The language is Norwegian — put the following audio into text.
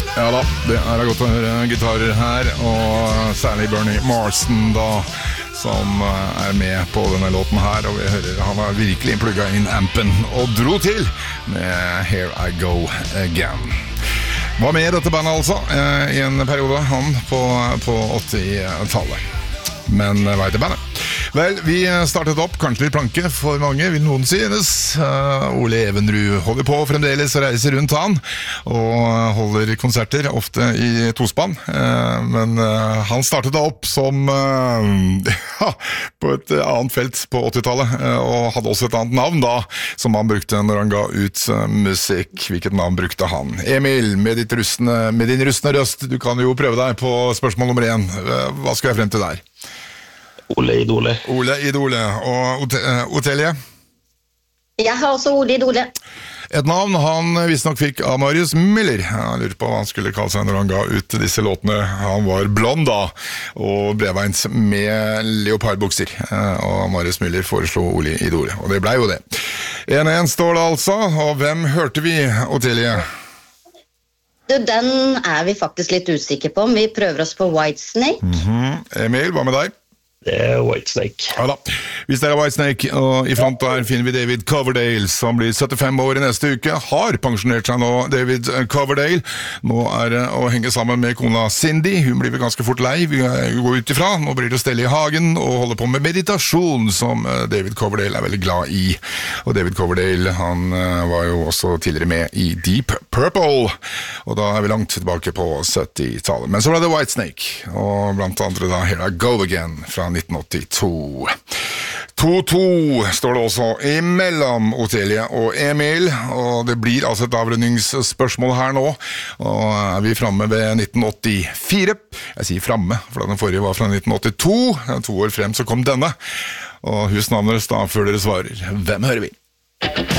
Ja da, det godt å høre gitarer her, og særlig Bernie Marsden da, som med på denne låten her, og vi hører han har virkelig plugget inn ampen og dro til med Here I Go Again. Var med i dette bandet altså, i en periode han på 80-tallet. Men hva heter bandet? Vel, vi startet opp, kanskje litt planke for mange, vil noen synes. Ole Evenrud holder på fremdeles å reise rundt han, og holder konserter, ofte i tospann. Men han startet opp som på et annet felt på 80-tallet, og hadde også et annet navn da, som han brukte når han ga ut musikk. Hvilket navn brukte han? Emil, med din rustne røst, du kan jo prøve deg på spørsmål nummer 1. Hva skal jeg frem til der? Ole Idole. Ole Idole. Og Otelie? Jeg har også Ole Idole. Et navn han visst nok fikk av Marius Müller. Han lurer på hva han skulle kalle seg når han ga ut disse låtene. Han var blond da, og breveins med leopardbukser. Og Marius Müller foreslo Ole Idole, og det ble jo det. 1-1 står det altså, og hvem hørte vi, Otelie? Den vi faktisk litt usikre på, vi prøver oss på Whitesnake. Emil, hva med deg? Det Whitesnake. Ja da, hvis det Whitesnake, og i front der finner vi David Coverdale, som blir 75 år i neste uke, har pensjonert seg nå, David Coverdale. Nå det å henge sammen med kona Cindy, hun blir vel ganske fort lei, vi går ut ifra, nå blir det å stelle i hagen, og holde på med meditasjon, som David Coverdale veldig glad i. Og David Coverdale, han var jo også tidligere med i Deep Purple, og da vi langt tilbake på 70-tallet. Men så var det Whitesnake, og blant andre da Here I Go Again, fra 1982. 2-2 står det også imellom Otelie og Emil, og det blir altså et avrundingsspørsmål her nå, og vi fremme ved 1984. Jeg sier fremme, for den forrige var fra 1982, 2 år frem så kom denne, og husnavnet da før dere svarer. Hvem hører vi?